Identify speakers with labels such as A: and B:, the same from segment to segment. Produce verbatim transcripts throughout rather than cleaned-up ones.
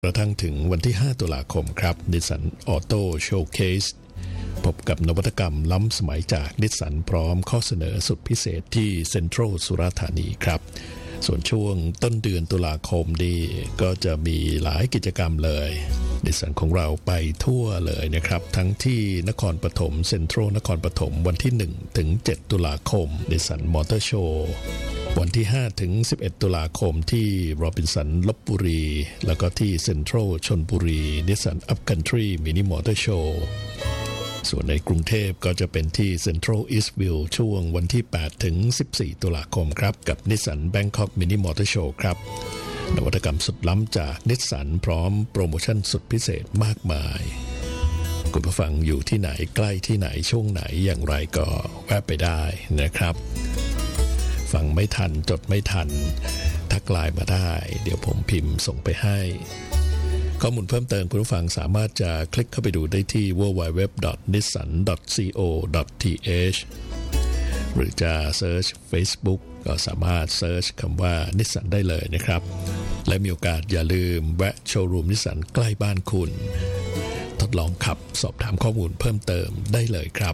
A: กระทั่งถึงวันที่ห้าตุลาคมครับ Nissan Auto Showcase พบกับนวัตกรรมล้ำสมัยจาก Nissan พร้อมข้อเสนอสุดพิเศษที่เซ็นทรัลสุราษฎร์ธานีครับส่วนช่วงต้นเดือนตุลาคมนี้ก็จะมีหลายกิจกรรมเลยนิสสันของเราไปทั่วเลยนะครับทั้งที่นครปฐมเซ็นทรัลนครปฐมวันที่หนึ่งถึงเจ็ดตุลาคมนิสสันมอเตอร์โชว์วันที่ห้าถึงสิบเอ็ดตุลาคมที่โรบินสันลพบุรีแล้วก็ที่เซ็นทรัลชลบุรีนิสสันอัพคันทรีมินิมอเตอร์โชว์ส่วนในกรุงเทพก็จะเป็นที่ Central Eastville ช่วงวันที่แปดถึงสิบสี่ตุลาคมครับกับ Nissan Bangkok Mini Motor Show ครับนวัตกรรมสุดล้ำจาก Nissan พร้อมโปรโมชั่นสุดพิเศษมากมายคุณผู้ฟังอยู่ที่ไหนใกล้ที่ไหนช่วงไหนอย่างไรก็แวะไปได้นะครับฟังไม่ทันจดไม่ทันทักไลน์มาได้เดี๋ยวผมพิมพ์ส่งไปให้ข้อมูลเพิ่มเติมคุณผู้ฟังสามารถจะคลิกเข้าไปดูได้ที่ ดับเบิลยู ดับเบิลยู ดับเบิลยู ดอท นิสสัน ดอท ซี โอ ดอท ที เอช หรือจะเซิร์ช Facebook ก็สามารถเซิร์ชคำว่า Nissan ได้เลยนะครับและมีโอกาสอย่าลืมแวะโชว์รูม Nissan ใกล้บ้านคุณทดลองขับสอบถามข้อมูลเพิ่มเติมได้เลยครับ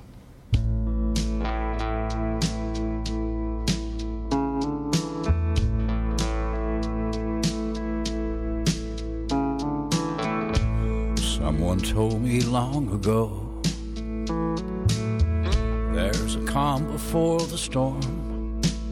B: Someone told me long ago There's a calm before the storm